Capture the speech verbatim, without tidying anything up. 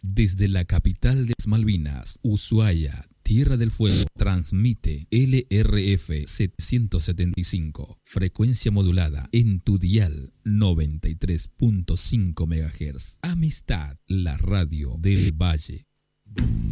Desde la capital de las Malvinas, Ushuaia, Tierra del Fuego, transmite L R F setecientos setenta y cinco, frecuencia modulada en tu dial noventa y tres punto cinco megahertz. Amistad, la radio del Valle.